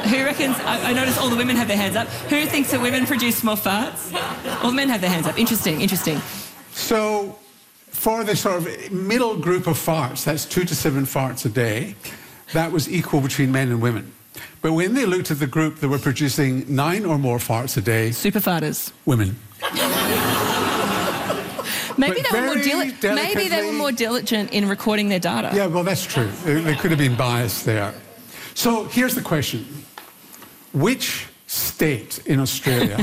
Who reckons... I noticed all the women have their hands up. Who thinks that women produce more farts? All the men have their hands up. Interesting, interesting. So, for the sort of middle group of farts, that's 2 to 7 farts a day, that was equal between men and women. But when they looked at the group that were producing 9 or more farts a day... Super farters. Women. Maybe they were more diligent in recording their data. Yeah, well, that's true. They could have been biased there. So here's the question. Which state in Australia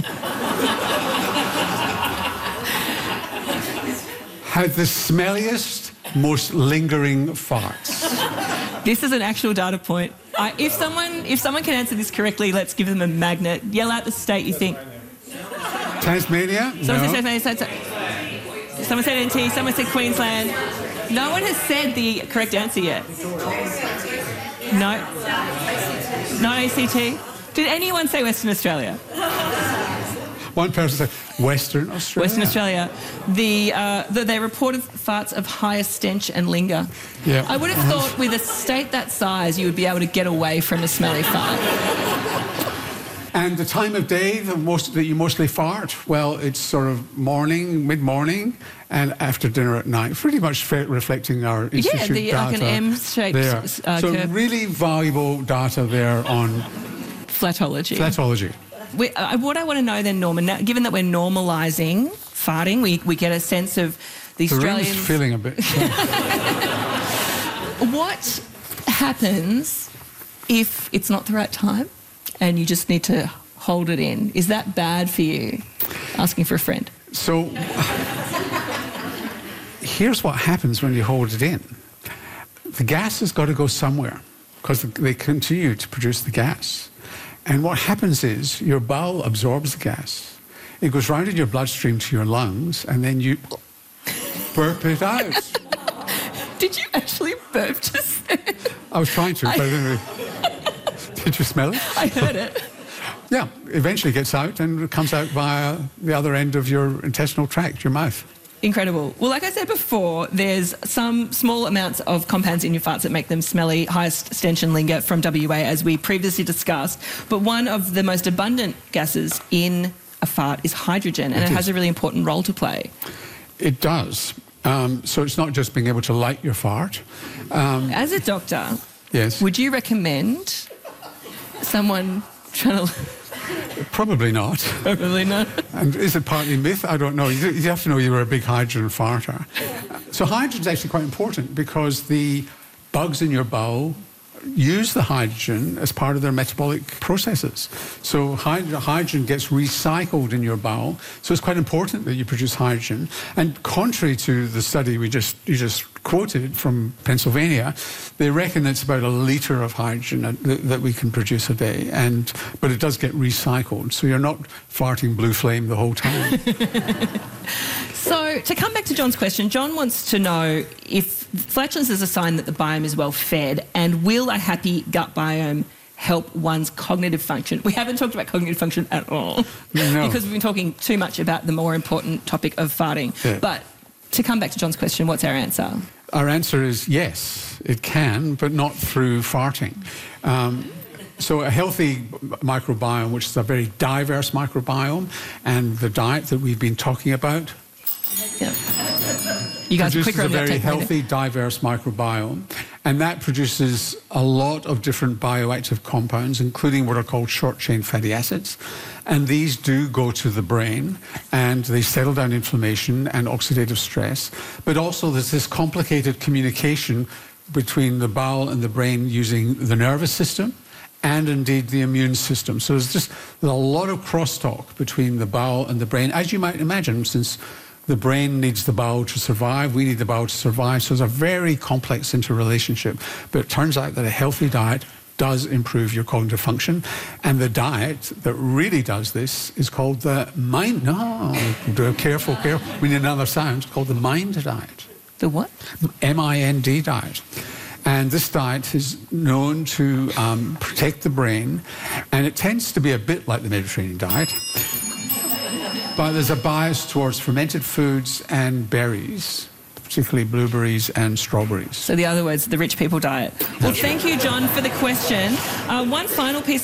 had the smelliest, most lingering farts? This is an actual data point. If someone can answer this correctly, let's give them a magnet. Yell out the state you think. Tasmania? Someone said Tasmania. Someone said NT. Someone said Queensland. No one has said the correct answer yet. No. Not ACT. Did anyone say Western Australia? One person said Western Australia. Western Australia. They reported farts of higher stench and linger. Yeah. I would have thought with a state that size you would be able to get away from a smelly fart. And the time of day that you mostly fart, well, it's sort of morning, mid-morning, and after dinner at night, pretty much reflecting our institute data. Like an M-shaped so curve. really valuable data there on... Flatology. Flatology. What I want to know then, Norman, now, given that we're normalising farting, we get a sense of the Australians... The room's feeling a bit... What happens if it's not the right time and you just need to hold it in? Is that bad for you, asking for a friend? So, here's what happens when you hold it in. The gas has got to go somewhere because they continue to produce the gas. And what happens is your bowel absorbs the gas. It goes round in your bloodstream to your lungs, and then you burp it out. Did you actually burp just then? I was trying to, but anyway. Did you smell it? I heard it. Yeah, eventually gets out and comes out via the other end of your intestinal tract, your mouth. Incredible. Well, like I said before, there's some small amounts of compounds in your farts that make them smelly, highest stench and linger from WA, as we previously discussed. But one of the most abundant gases in a fart is hydrogen, and it has a really important role to play. It does. So it's not just being able to light your fart. As a doctor, yes, would you recommend someone trying to... Probably not. Probably not. And is it partly myth? I don't know. You have to know you were a big hydrogen farter. So hydrogen's actually quite important because the bugs in your bowel use the hydrogen as part of their metabolic processes. So hydrogen gets recycled in your bowel. So it's quite important that you produce hydrogen. And contrary to the study you just quoted from Pennsylvania, they reckon it's about 1 litre of hydrogen that we can produce a day. But it does get recycled. So you're not farting blue flame the whole time. So, to come back to John's question, John wants to know if flatulence is a sign that the biome is well fed, and will a happy gut biome help one's cognitive function? We haven't talked about cognitive function at all because we've been talking too much about the more important topic of farting. Yeah. But to come back to John's question, what's our answer? Our answer is yes, it can, but not through farting. So a healthy microbiome, which is a very diverse microbiome, and the diet that we've been talking about, you guys produces a very healthy, diverse microbiome, and that produces a lot of different bioactive compounds, including what are called short-chain fatty acids, and these do go to the brain, and they settle down inflammation and oxidative stress, but also there's this complicated communication between the bowel and the brain using the nervous system, and indeed the immune system. So there's a lot of crosstalk between the bowel and the brain, as you might imagine, since the brain needs the bowel to survive, we need the bowel to survive. So there's a very complex interrelationship. But it turns out that a healthy diet does improve your cognitive function. And the diet that really does this is called the MIND. No, careful. We need another sound. It's called the MIND diet. The what? MIND diet. And this diet is known to protect the brain, and it tends to be a bit like the Mediterranean diet, but there's a bias towards fermented foods and berries, particularly blueberries and strawberries. So the other words, the rich people diet. Well, thank you, John, for the question. One final piece